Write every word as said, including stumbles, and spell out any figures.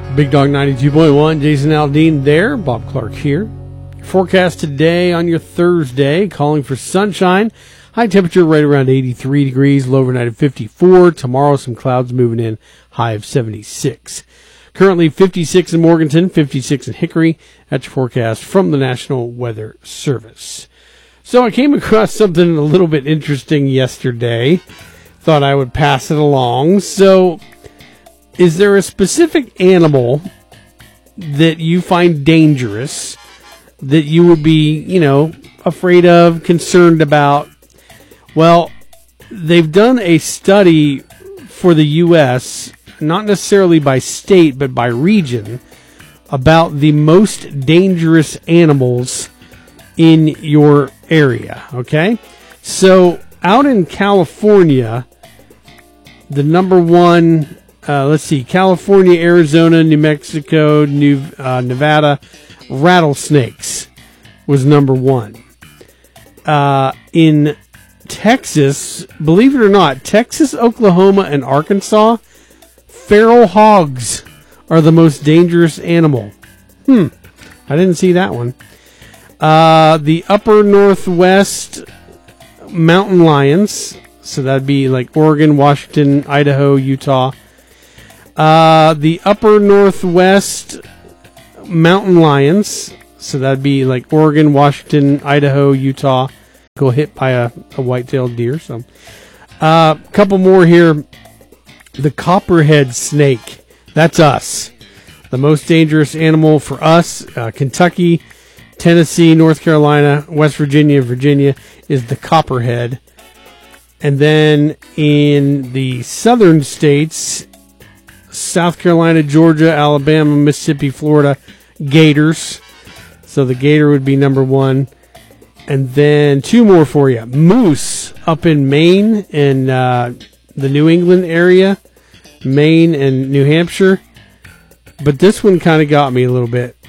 Big Dog ninety-two point one, Jason Aldean there, Bob Clark here. Forecast today on your Thursday, calling for sunshine. High temperature right around eighty-three degrees, low overnight of fifty-four. Tomorrow some clouds moving in, high of seventy-six. Currently fifty-six in Morganton, fifty-six in Hickory. That's your forecast from the National Weather Service. So I came across something a little bit interesting yesterday. Thought I would pass it along. So, is there a specific animal that you find dangerous, that you would be, you know, afraid of, concerned about? Well, they've done a study for the U S, not necessarily by state, but by region, about the most dangerous animals in your area, okay? So, out in California, the number one, uh, let's see, California, Arizona, New Mexico, New uh, Nevada, rattlesnakes was number one. Uh, in Texas, believe it or not, Texas, Oklahoma, and Arkansas, feral hogs are the most dangerous animal. Hmm, I didn't see that one. Uh, the upper Northwest, mountain lions, so that'd be like Oregon, Washington, Idaho, Utah. Uh, the upper Northwest, mountain lions, so that'd be like Oregon, Washington, Idaho, Utah. Go hit by a, a white-tailed deer. So, a uh, couple more here. The copperhead snake. That's us. The most dangerous animal for us, uh, Kentucky, Tennessee, North Carolina, West Virginia, Virginia, is the copperhead. And then in the southern states, South Carolina, Georgia, Alabama, Mississippi, Florida, gators. So the gator would be number one. And then two more for you. Moose up in Maine and uh, the New England area, Maine and New Hampshire. But this one kind of got me a little bit.